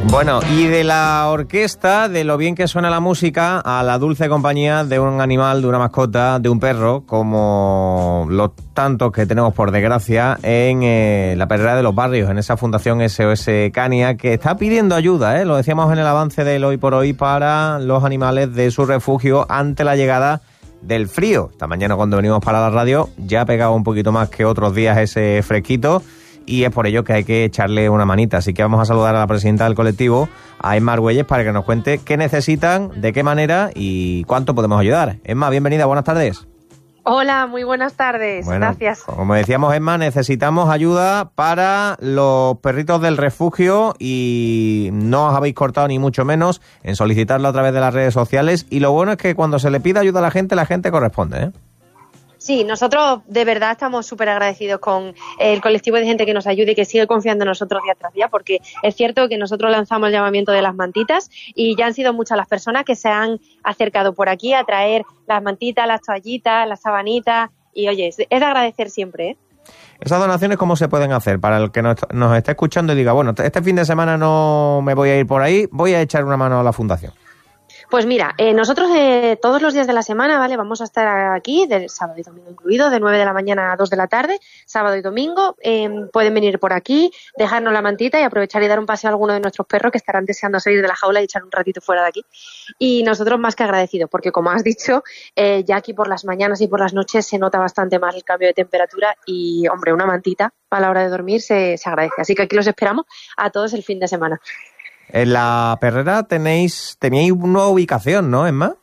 Bueno, y de la orquesta, de lo bien que suena la música, a la dulce compañía de un animal, de una mascota, de un perro, como los tantos que tenemos por desgracia en la perrera de los barrios, en esa fundación SOS Cania, que está pidiendo ayuda, lo decíamos en el avance del Hoy por Hoy, para los animales de su refugio ante la llegada del frío. Esta mañana cuando venimos para la radio ya ha pegado un poquito más que otros días ese fresquito, y es por ello que hay que echarle una manita. Así que vamos a saludar a la presidenta del colectivo, a Emma Argüelles, para que nos cuente qué necesitan, de qué manera y cuánto podemos ayudar. Emma, bienvenida, buenas tardes. Hola, muy buenas tardes, bueno, gracias. Como decíamos, Emma, necesitamos ayuda para los perritos del refugio y no os habéis cortado ni mucho menos en solicitarlo a través de las redes sociales, y lo bueno es que cuando se le pide ayuda a la gente corresponde, ¿eh? Sí, nosotros de verdad estamos súper agradecidos con el colectivo de gente que nos ayuda y que sigue confiando en nosotros día tras día, porque es cierto que nosotros lanzamos el llamamiento de las mantitas y ya han sido muchas las personas que se han acercado por aquí a traer las mantitas, las toallitas, las sabanitas, y oye, es de agradecer siempre, ¿eh? ¿Esas donaciones cómo se pueden hacer? Para el que nos esté escuchando y diga, bueno, este fin de semana no me voy a ir por ahí, voy a echar una mano a la fundación. Pues mira, nosotros todos los días de la semana, ¿vale? Vamos a estar aquí, de sábado y domingo incluido, de 9 de la mañana a 2 de la tarde, sábado y domingo. Pueden venir por aquí, dejarnos la mantita y aprovechar y dar un paseo a alguno de nuestros perros que estarán deseando salir de la jaula y echar un ratito fuera de aquí. Y nosotros más que agradecidos, porque como has dicho, ya aquí por las mañanas y por las noches se nota bastante más el cambio de temperatura y, hombre, una mantita a la hora de dormir se agradece. Así que aquí los esperamos a todos el fin de semana. En la perrera teníais una ubicación, ¿no, Emma?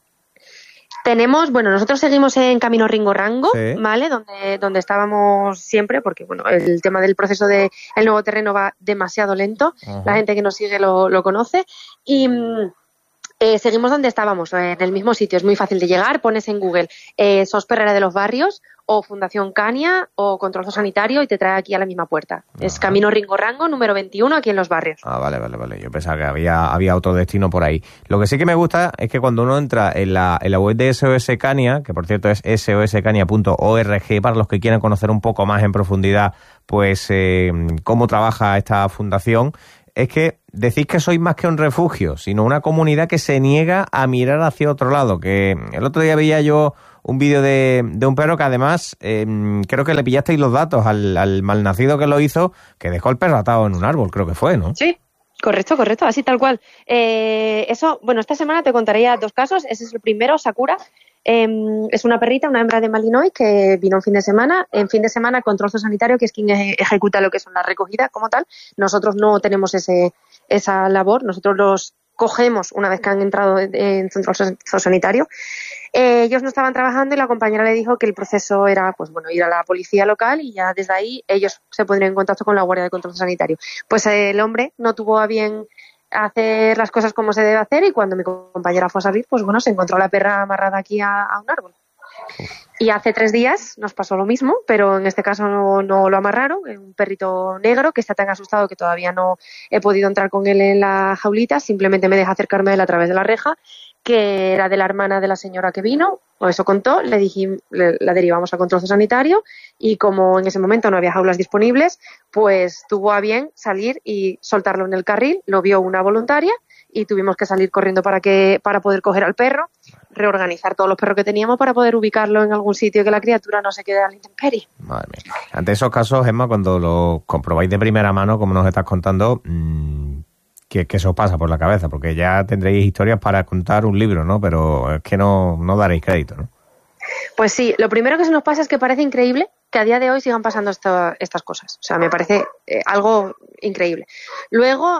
Tenemos, bueno, nosotros seguimos en Camino Ringo Rango, sí, ¿vale? Donde estábamos siempre, porque bueno, el tema del proceso del nuevo terreno va demasiado lento. Uh-huh. La gente que nos sigue lo conoce. Y seguimos donde estábamos, en el mismo sitio. Es muy fácil de llegar. Pones en Google SOS Perrera de los Barrios o Fundación Cania o Control Sanitario y te trae aquí a la misma puerta. Uh-huh. Es Camino Ringo Rango, número 21, aquí en Los Barrios. Ah, vale. Yo pensaba que había otro destino por ahí. Lo que sí que me gusta es que cuando uno entra en la web de SOS Cania, que por cierto es soscania.org, para los que quieran conocer un poco más en profundidad pues cómo trabaja esta fundación, es que decís que sois más que un refugio, sino una comunidad que se niega a mirar hacia otro lado. Que el otro día veía yo un vídeo de un perro que además creo que le pillasteis los datos al malnacido que lo hizo, que dejó el perro atado en un árbol, creo que fue, ¿no? Sí, correcto, así tal cual. Eso, bueno, esta semana te contaré ya 2 casos. Ese es el primero, Sakura. Es una perrita, una hembra de Malinois que vino un fin de semana. En fin de semana, Control Sanitario, que es quien ejecuta lo que son las recogidas como tal. Nosotros no tenemos esa labor. Nosotros los cogemos una vez que han entrado en Control Sanitario. Ellos no estaban trabajando y la compañera le dijo que el proceso era, pues bueno, ir a la policía local y ya desde ahí ellos se pondrían en contacto con la Guardia de Control Sanitario. Pues el hombre no tuvo a bien hacer las cosas como se debe hacer y cuando mi compañera fue a salir, pues bueno, se encontró la perra amarrada aquí a un árbol. Y hace 3 días nos pasó lo mismo, pero en este caso no lo amarraron, un perrito negro que está tan asustado que todavía no he podido entrar con él en la jaulita, simplemente me deja acercarme a él a través de la reja, que era de la hermana de la señora que vino, o eso contó, la derivamos a Control Sanitario y como en ese momento no había jaulas disponibles, pues tuvo a bien salir y soltarlo en el carril, lo vio una voluntaria y tuvimos que salir corriendo para poder coger al perro, reorganizar todos los perros que teníamos para poder ubicarlo en algún sitio que la criatura no se quede a la intemperie. Madre mía. Ante esos casos, Emma, cuando lo comprobáis de primera mano, como nos estás contando, que eso pasa por la cabeza, porque ya tendréis historias para contar un libro, ¿no? Pero es que no daréis crédito, ¿no? Pues sí, lo primero que se nos pasa es que parece increíble que a día de hoy sigan pasando estas cosas. O sea, me parece algo increíble. Luego,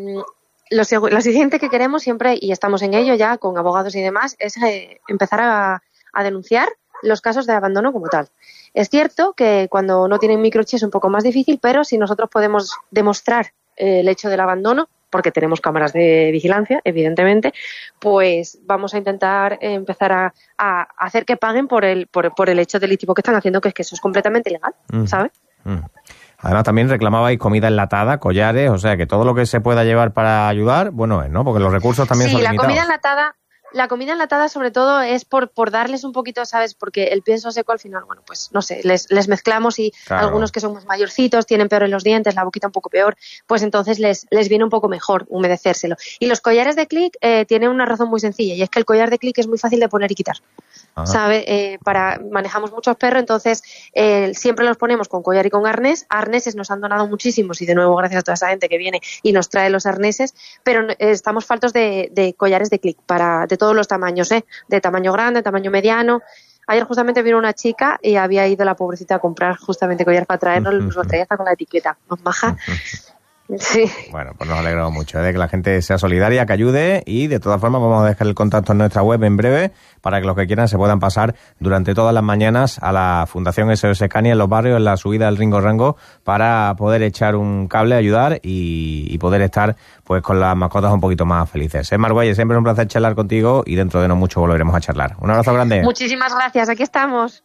lo siguiente que queremos siempre, y estamos en ello ya con abogados y demás, es empezar a denunciar los casos de abandono como tal. Es cierto que cuando no tienen microchip es un poco más difícil, pero si nosotros podemos demostrar el hecho del abandono, porque tenemos cámaras de vigilancia, evidentemente, pues vamos a intentar empezar a hacer que paguen por el hecho delictivo que están haciendo, que es que eso es completamente ilegal, ¿sabes? Además, también reclamabais comida enlatada, collares, o sea, que todo lo que se pueda llevar para ayudar, bueno, ¿no? Porque los recursos también son limitados. Sí, la comida enlatada, La comida enlatada sobre todo es por darles un poquito, ¿sabes? Porque el pienso seco al final, bueno, pues no sé, les mezclamos y claro, algunos que son más mayorcitos tienen peor en los dientes, la boquita un poco peor, pues entonces les viene un poco mejor humedecérselo. Y los collares de clic tienen una razón muy sencilla, y es que el collar de clic es muy fácil de poner y quitar. ¿Sabe? Manejamos muchos perros, entonces siempre los ponemos con collar y con arnés. Arneses nos han donado muchísimos y de nuevo gracias a toda esa gente que viene y nos trae los arneses, pero estamos faltos de collares de clic de todos los tamaños, de tamaño grande, tamaño mediano. Ayer justamente vino una chica y había ido la pobrecita a comprar justamente collar para traernos, nos lo traía hasta con la etiqueta, más maja. Sí. Bueno, pues nos alegramos mucho de que la gente sea solidaria, que ayude, y de todas formas vamos a dejar el contacto en nuestra web en breve para que los que quieran se puedan pasar durante todas las mañanas a la Fundación SOS Cani en los barrios, en la subida del Ringo Rango, para poder echar un cable, ayudar y poder estar pues con las mascotas un poquito más felices. Marguelle, siempre un placer charlar contigo y dentro de no mucho volveremos a charlar. Un abrazo grande. Muchísimas gracias, aquí estamos.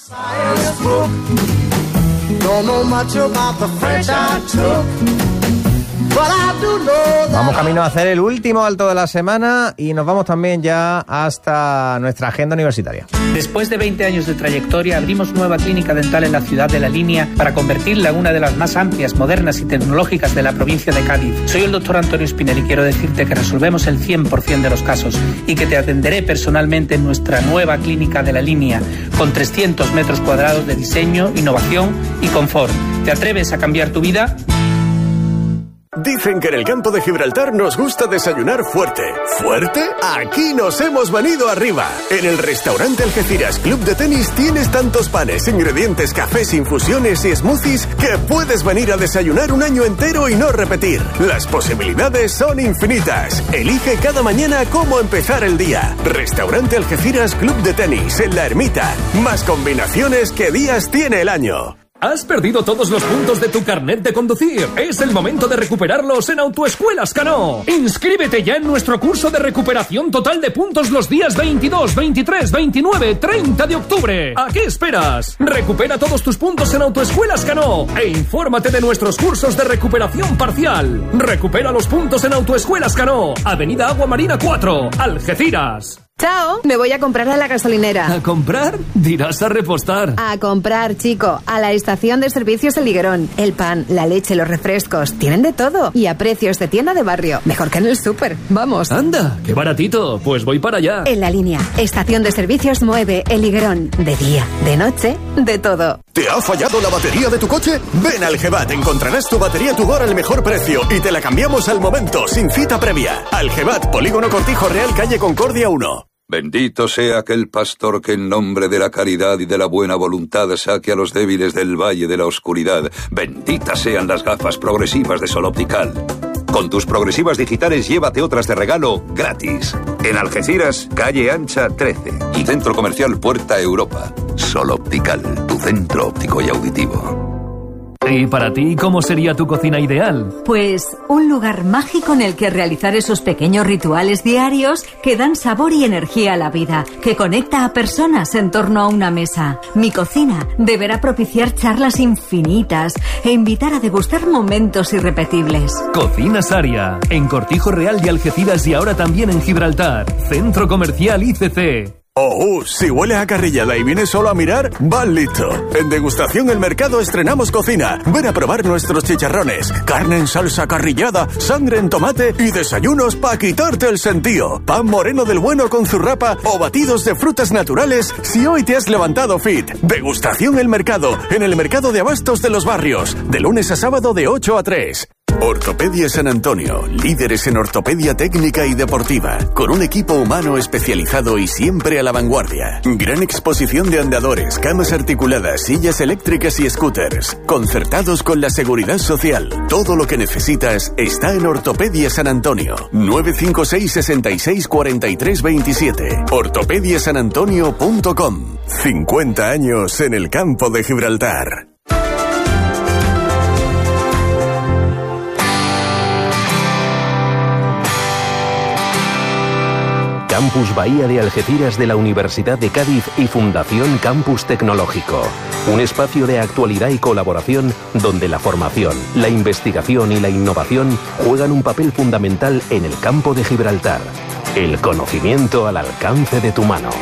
Vamos camino a hacer el último alto de la semana y nos vamos también ya hasta nuestra agenda universitaria. Después de 20 años de trayectoria, abrimos nueva clínica dental en la ciudad de La Línea para convertirla en una de las más amplias, modernas y tecnológicas de la provincia de Cádiz. Soy el doctor Antonio Espinel y quiero decirte que resolvemos el 100% de los casos y que te atenderé personalmente en nuestra nueva clínica de La Línea, con 300 metros cuadrados de diseño, innovación y confort. ¿Te atreves a cambiar tu vida? Dicen que en el campo de Gibraltar nos gusta desayunar fuerte. ¿Fuerte? Aquí nos hemos venido arriba. En el restaurante Algeciras Club de Tenis tienes tantos panes, ingredientes, cafés, infusiones y smoothies que puedes venir a desayunar un año entero y no repetir. Las posibilidades son infinitas. Elige cada mañana cómo empezar el día. Restaurante Algeciras Club de Tenis en La Ermita. Más combinaciones que días tiene el año. ¿Has perdido todos los puntos de tu carnet de conducir? Es el momento de recuperarlos en Autoescuelas Canó. Inscríbete ya en nuestro curso de recuperación total de puntos los días 22, 23, 29, 30 de octubre. ¿A qué esperas? Recupera todos tus puntos en Autoescuelas Canó e infórmate de nuestros cursos de recuperación parcial. Recupera los puntos en Autoescuelas Canó, Avenida Agua Marina 4, Algeciras. Chao, me voy a comprar a la gasolinera. ¿A comprar? Dirás a repostar. A comprar, chico, a la estación de servicios El Higuerón. El pan, la leche, los refrescos, tienen de todo. Y a precios de tienda de barrio. Mejor que en el súper, vamos. Anda, qué baratito, pues voy para allá. En La Línea, estación de servicios 9, El Higuerón. De día, de noche, de todo. ¿Te ha fallado la batería de tu coche? Ven al Gevat, encontrarás tu batería Tugor al mejor precio y te la cambiamos al momento, sin cita previa. Al Gevat, Polígono Cortijo Real, calle Concordia 1. Bendito sea aquel pastor que en nombre de la caridad y de la buena voluntad saque a los débiles del valle de la oscuridad. Benditas sean las gafas progresivas de Sol Optical. Con tus progresivas digitales llévate otras de regalo gratis. En Algeciras, calle Ancha 13 y Centro Comercial Puerta Europa. Sol Optical, tu centro óptico y auditivo. ¿Y para ti cómo sería tu cocina ideal? Pues un lugar mágico en el que realizar esos pequeños rituales diarios que dan sabor y energía a la vida, que conecta a personas en torno a una mesa. Mi cocina deberá propiciar charlas infinitas e invitar a degustar momentos irrepetibles. Cocina Saria, en Cortijo Real y Algeciras y ahora también en Gibraltar. Centro Comercial ICC. Si hueles a carrillada y vienes solo a mirar, vas listo. En Degustación El Mercado estrenamos cocina. Ven a probar nuestros chicharrones, carne en salsa carrillada, sangre en tomate y desayunos para quitarte el sentido. Pan moreno del bueno con zurrapa o batidos de frutas naturales si hoy te has levantado fit. Degustación El Mercado, en el Mercado de Abastos de los Barrios, de lunes a sábado de 8 a 3. Ortopedia San Antonio, líderes en ortopedia técnica y deportiva, con un equipo humano especializado y siempre a la vanguardia. Gran exposición de andadores, camas articuladas, sillas eléctricas y scooters, concertados con la seguridad social. Todo lo que necesitas está en Ortopedia San Antonio. 956 66 43 27. ortopediasanantonio.com. 50 años en el campo de Gibraltar. Campus Bahía de Algeciras de la Universidad de Cádiz y Fundación Campus Tecnológico. Un espacio de actualidad y colaboración donde la formación, la investigación y la innovación juegan un papel fundamental en el campo de Gibraltar. El conocimiento al alcance de tu mano.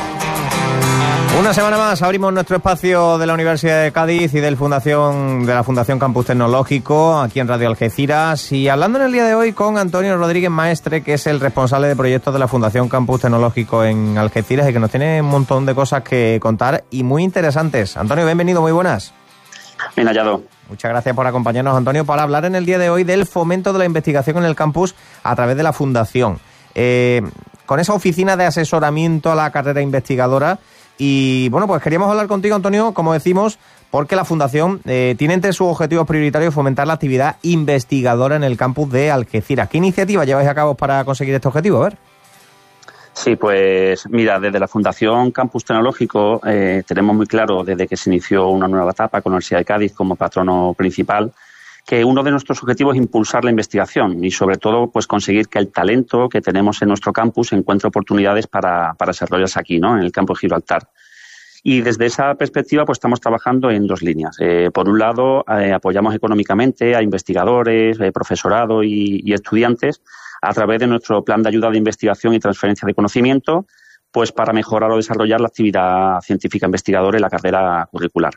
Una semana más abrimos nuestro espacio de la Universidad de Cádiz y de la Fundación Campus Tecnológico aquí en Radio Algeciras, y hablando en el día de hoy con Antonio Rodríguez Maestre, que es el responsable de proyectos de la Fundación Campus Tecnológico en Algeciras y que nos tiene un montón de cosas que contar y muy interesantes. Antonio, bienvenido, muy buenas. Bien hallado. Muchas gracias por acompañarnos, Antonio, para hablar en el día de hoy del fomento de la investigación en el campus a través de la Fundación. Con esa oficina de asesoramiento a la carrera investigadora. Y bueno, pues queríamos hablar contigo, Antonio, como decimos, porque la Fundación tiene entre sus objetivos prioritarios fomentar la actividad investigadora en el campus de Algeciras. ¿Qué iniciativas lleváis a cabo para conseguir este objetivo? A ver. Sí, pues mira, desde la Fundación Campus Tecnológico tenemos muy claro, desde que se inició una nueva etapa con la Universidad de Cádiz como patrono principal, que uno de nuestros objetivos es impulsar la investigación y sobre todo pues conseguir que el talento que tenemos en nuestro campus encuentre oportunidades para desarrollarse aquí, ¿no?, en el campo de Gibraltar. Y desde esa perspectiva pues estamos trabajando en dos líneas. Por un lado, apoyamos económicamente a investigadores, profesorado y estudiantes a través de nuestro plan de ayuda de investigación y transferencia de conocimiento, pues para mejorar o desarrollar la actividad científica investigadora en la carrera curricular.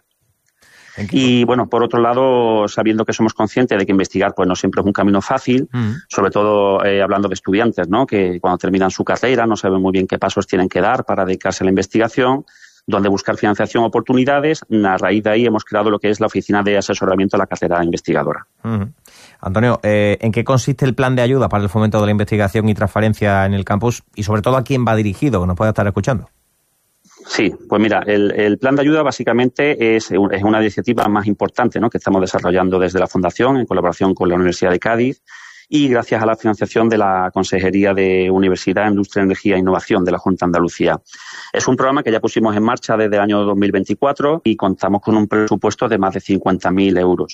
Y bueno, por otro lado, sabiendo que somos conscientes de que investigar pues no siempre es un camino fácil, sobre todo hablando de estudiantes, ¿no?, que cuando terminan su carrera no saben muy bien qué pasos tienen que dar para dedicarse a la investigación, donde buscar financiación, oportunidades. A raíz de ahí hemos creado lo que es la Oficina de Asesoramiento a la Carrera Investigadora. Antonio, ¿en qué consiste el plan de ayuda para el fomento de la investigación y transferencia en el campus? Y sobre todo, ¿a quién va dirigido, que nos pueda estar escuchando? Sí, pues mira, el plan de ayuda básicamente es una iniciativa más importante, ¿no?, que estamos desarrollando desde la Fundación en colaboración con la Universidad de Cádiz y gracias a la financiación de la Consejería de Universidad, Industria, Energía e Innovación de la Junta de Andalucía. Es un programa que ya pusimos en marcha desde el año 2024 y contamos con un presupuesto de más de 50.000 euros.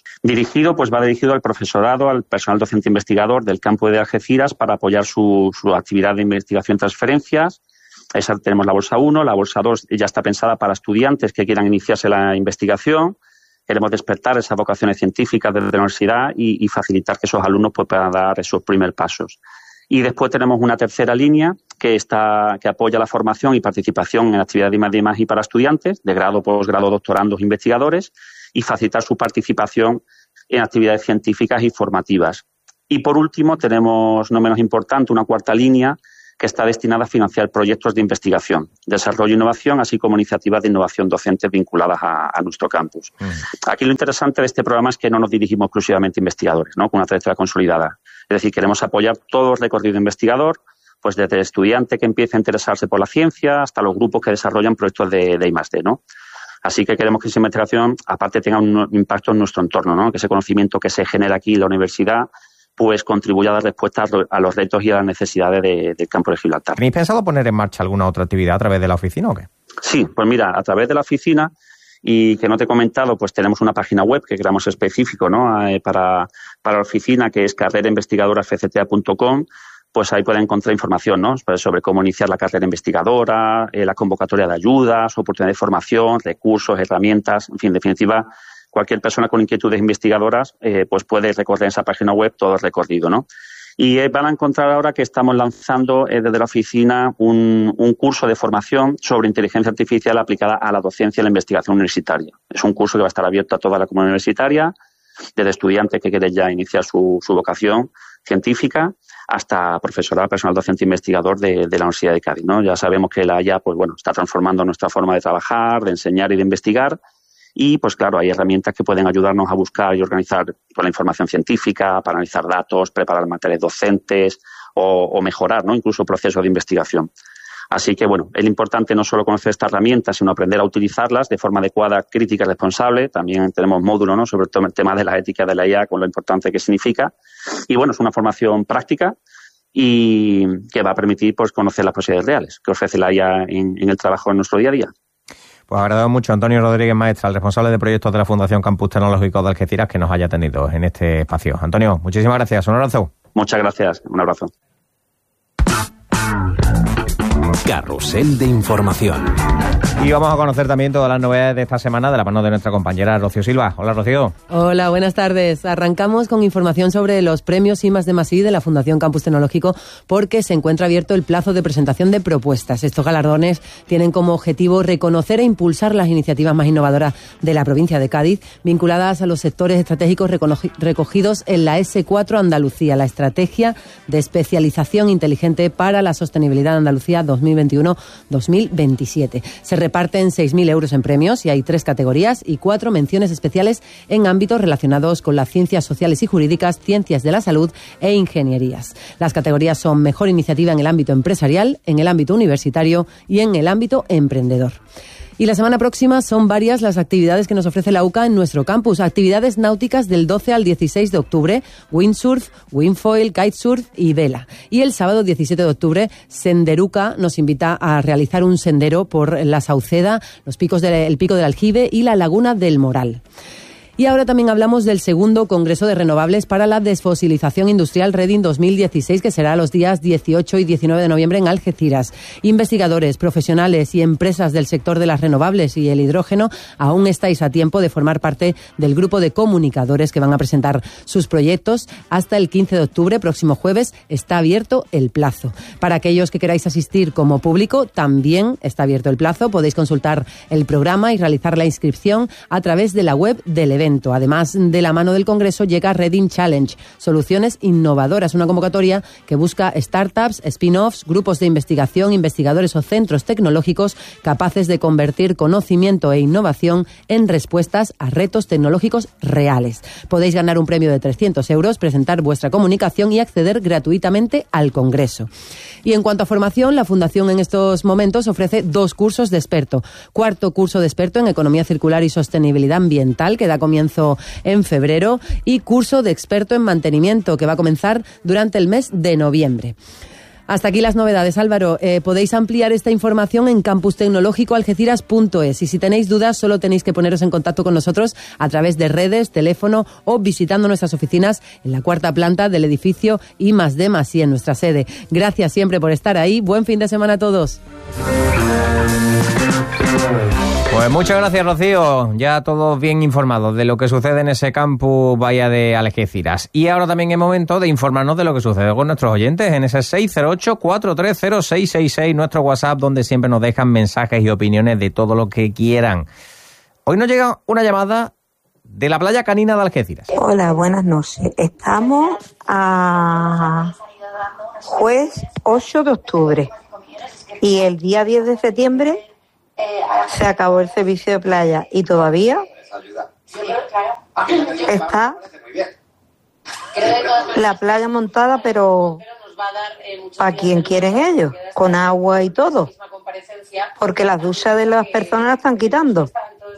Va dirigido al profesorado, al personal docente investigador del campo de Algeciras para apoyar su actividad de investigación y transferencias. Esa tenemos la bolsa 1, la bolsa 2 ya está pensada para estudiantes que quieran iniciarse la investigación. Queremos despertar esas vocaciones científicas desde la universidad y facilitar que esos alumnos puedan dar esos primeros pasos. Y después tenemos una tercera línea que apoya la formación y participación en actividades de I+D+I para estudiantes de grado, posgrado, doctorandos, investigadores y facilitar su participación en actividades científicas y formativas. Y por último tenemos, no menos importante, una cuarta línea que está destinada a financiar proyectos de investigación, desarrollo e innovación, así como iniciativas de innovación docentes vinculadas a nuestro campus. Aquí lo interesante de este programa es que no nos dirigimos exclusivamente a investigadores, ¿no?, con una trayectoria consolidada. Es decir, queremos apoyar todo el recorrido de investigador, pues desde el estudiante que empiece a interesarse por la ciencia hasta los grupos que desarrollan proyectos de I+D, ¿no? Así que queremos que esa investigación, aparte, tenga un impacto en nuestro entorno, ¿no?, que ese conocimiento que se genera aquí en la universidad pues contribuya a dar respuesta a los retos y a las necesidades del campo de Gibraltar. ¿Tenéis pensado poner en marcha alguna otra actividad a través de la oficina o qué? Sí, pues mira, a través de la oficina, y que no te he comentado, pues tenemos una página web que creamos específico, ¿no?, para la oficina, que es carrerainvestigadorafcta.com. Pues ahí pueden encontrar información, ¿no?, sobre cómo iniciar la carrera investigadora, la convocatoria de ayudas, oportunidades de formación, recursos, herramientas, en fin, en definitiva, cualquier persona con inquietudes investigadoras pues puede recorrer en esa página web todo el recorrido, ¿no? Y van a encontrar ahora que estamos lanzando desde la oficina un curso de formación sobre inteligencia artificial aplicada a la docencia y la investigación universitaria. Es un curso que va a estar abierto a toda la comunidad universitaria, desde estudiantes que quieren ya iniciar su vocación científica hasta profesorado, personal docente e investigador de la Universidad de Cádiz, ¿no? Ya sabemos que la IA pues bueno, está transformando nuestra forma de trabajar, de enseñar y de investigar. Y, pues claro, hay herramientas que pueden ayudarnos a buscar y organizar la información científica, para analizar datos, preparar materiales docentes o mejorar, ¿no?, incluso procesos de investigación. Así que, bueno, es importante no solo conocer estas herramientas, sino aprender a utilizarlas de forma adecuada, crítica y responsable. También tenemos módulos, ¿no?, sobre todo el tema de la ética de la IA, con lo importante que significa. Y, bueno, es una formación práctica y que va a permitir pues conocer las posibilidades reales que ofrece la IA en el trabajo en nuestro día a día. Pues agradezco mucho a Antonio Rodríguez Maestre, el responsable de proyectos de la Fundación Campus Tecnológico de Algeciras, que nos haya tenido en este espacio. Antonio, muchísimas gracias. Un abrazo. Muchas gracias. Un abrazo. Carrusel de información. Y vamos a conocer también todas las novedades de esta semana de la mano de nuestra compañera Rocío Silva. Hola, Rocío. Hola, buenas tardes. Arrancamos con información sobre los premios I+D+I de la Fundación Campus Tecnológico porque se encuentra abierto el plazo de presentación de propuestas. Estos galardones tienen como objetivo reconocer e impulsar las iniciativas más innovadoras de la provincia de Cádiz, vinculadas a los sectores estratégicos recogidos en la S4 Andalucía, la Estrategia de Especialización Inteligente para la Sostenibilidad de Andalucía 2021-2027. Se reparten 6.000 euros en premios y hay 3 categorías y 4 menciones especiales en ámbitos relacionados con las ciencias sociales y jurídicas, ciencias de la salud e ingenierías. Las categorías son mejor iniciativa en el ámbito empresarial, en el ámbito universitario y en el ámbito emprendedor. Y la semana próxima son varias las actividades que nos ofrece la UCA en nuestro campus. Actividades náuticas del 12 al 16 de octubre, windsurf, windfoil, kitesurf y vela. Y el sábado 17 de octubre, Senderuca nos invita a realizar un sendero por la Sauceda, el pico del Aljibe y la Laguna del Moral. Y ahora también hablamos del segundo Congreso de Renovables para la Desfosilización Industrial Reading 2016, que será los días 18 y 19 de noviembre en Algeciras. Investigadores, profesionales y empresas del sector de las renovables y el hidrógeno, aún estáis a tiempo de formar parte del grupo de comunicadores que van a presentar sus proyectos. Hasta el 15 de octubre, próximo jueves, está abierto el plazo. Para aquellos que queráis asistir como público, también está abierto el plazo. Podéis consultar el programa y realizar la inscripción a través de la web del evento. Además, de la mano del Congreso llega Reading Challenge, soluciones innovadoras, una convocatoria que busca startups, spin-offs, grupos de investigación, investigadores o centros tecnológicos capaces de convertir conocimiento e innovación en respuestas a retos tecnológicos reales. Podéis ganar un premio de 300 euros, presentar vuestra comunicación y acceder gratuitamente al Congreso. Y en cuanto a formación, la Fundación en estos momentos ofrece 2 cursos de experto. 4º curso de experto en Economía Circular y Sostenibilidad Ambiental, que da comienzo en febrero, y curso de experto en mantenimiento, que va a comenzar durante el mes de noviembre. Hasta aquí las novedades, Álvaro. Podéis ampliar esta información en campustecnológicoalgeciras.es y si tenéis dudas solo tenéis que poneros en contacto con nosotros a través de redes, teléfono o visitando nuestras oficinas en la 4ª planta del edificio I+D+I en nuestra sede. Gracias siempre por estar ahí. Buen fin de semana a todos. Pues muchas gracias, Rocío. Ya todos bien informados de lo que sucede en ese campus Bahía de Algeciras. Y ahora también es momento de informarnos de lo que sucede con nuestros oyentes en ese 608-430-666, nuestro WhatsApp, donde siempre nos dejan mensajes y opiniones de todo lo que quieran. Hoy nos llega una llamada de la playa canina de Algeciras. Hola, buenas noches. Estamos a jueves 8 de octubre y el día 10 de septiembre se acabó el servicio de playa y todavía está la playa montada, pero para quien quieren ellos, con agua y todo, porque las duchas de las personas las están quitando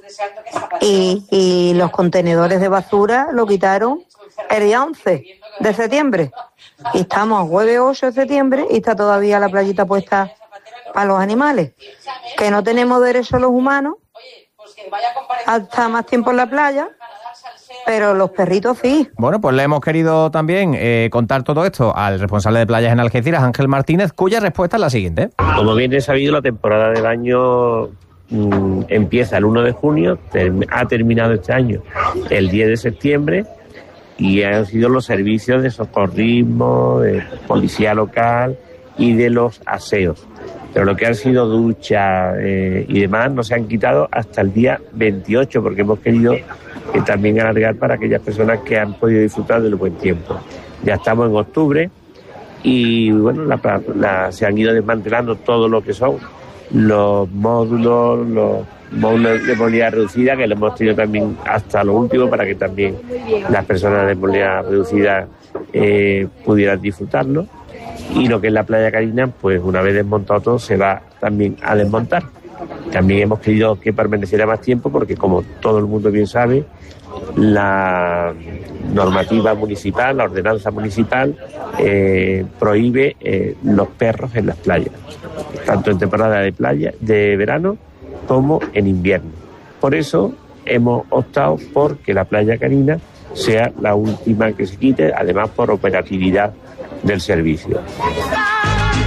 y los contenedores de basura lo quitaron el día 11 de septiembre y estamos a jueves 8 de septiembre y está todavía la playita puesta para los animales, que no tenemos derecho los humanos a estar más tiempo en la playa, pero los perritos sí. Bueno, pues le hemos querido también contar todo esto al responsable de playas en Algeciras, Ángel Martínez, cuya respuesta es la siguiente. Como bien he sabido, la temporada del año empieza el 1 de junio, ha terminado este año el 10 de septiembre y han sido los servicios de socorrismo, de policía local y de los aseos. Pero lo que han sido duchas y demás no se han quitado hasta el día 28, porque hemos querido también alargar para aquellas personas que han podido disfrutar del buen tiempo. Ya estamos en octubre y bueno, se han ido desmantelando todo lo que son los módulos de movilidad reducida, que lo hemos tenido también hasta lo último para que también las personas de movilidad reducida pudieran disfrutarlo. Y lo que es la playa Carina, pues una vez desmontado todo, se va también a desmontar. También hemos querido que permaneciera más tiempo porque, como todo el mundo bien sabe, la normativa municipal, la ordenanza municipal, prohíbe los perros en las playas, tanto en temporada de playa, de verano, como en invierno. Por eso hemos optado por que la playa Carina sea la última que se quite, además por operatividad del servicio.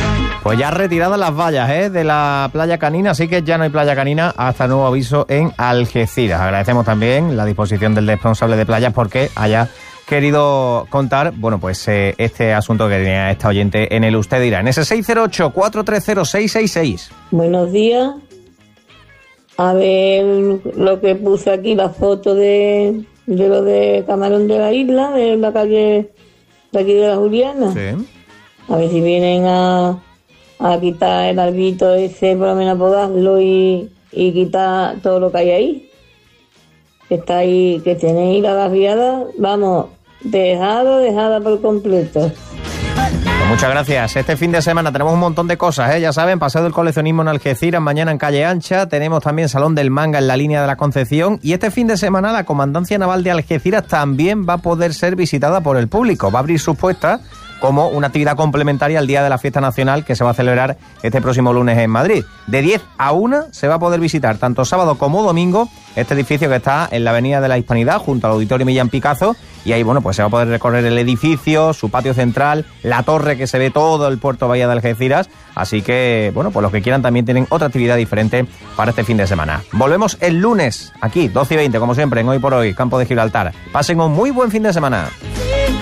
Pues ya retiradas las vallas de la playa canina, así que ya no hay playa canina hasta nuevo aviso en Algeciras. Agradecemos también la disposición del responsable de playas porque haya querido contar, bueno, pues este asunto que tenía esta oyente en el Usted Dirá. En ese 608-430-666. Buenos días. A ver lo que puse aquí, la foto de lo de Camarón de la Isla, de la calle de aquí de la Juliana. Sí. A ver si vienen a quitar el arbito ese, por lo menos podarlo y quitar todo lo que hay ahí. Que está ahí, que tenéis la barriada, vamos, dejada por completo. Pues muchas gracias. Este fin de semana tenemos un montón de cosas, ya saben, Paseo del Coleccionismo en Algeciras, mañana en Calle Ancha, tenemos también Salón del Manga en la línea de la Concepción y este fin de semana la Comandancia Naval de Algeciras también va a poder ser visitada por el público, va a abrir sus puertas como una actividad complementaria al día de la fiesta nacional que se va a celebrar este próximo lunes en Madrid. De 10 a 1 se va a poder visitar tanto sábado como domingo este edificio que está en la Avenida de la Hispanidad junto al Auditorio Millán Picazo y ahí, bueno, pues se va a poder recorrer el edificio, su patio central, la torre que se ve todo el puerto Bahía de Algeciras, así que, bueno, pues los que quieran también tienen otra actividad diferente para este fin de semana. Volvemos el lunes, aquí, 12:20, como siempre, en Hoy por Hoy, Campo de Gibraltar. Pasen un muy buen fin de semana.